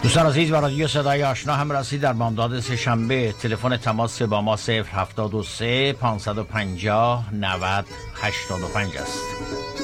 دوستان عزیز و رادیو صدای آشنا هم رسید در بامداد سه‌شنبه. تلفن تماس با ما 073 550 90 85 است.